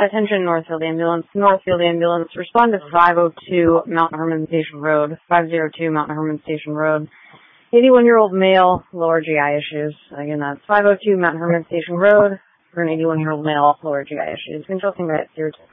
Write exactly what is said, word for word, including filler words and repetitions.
Attention Northfield Ambulance. Northfield Ambulance. Respond to five oh two Mount Herman Station Road. five oh two Mount Herman Station Road. eighty-one-year-old male, lower G I issues. Again, that's five oh two Mount Herman Station Road for an eighty-one-year-old male, lower G I issues. Consulting by zero two.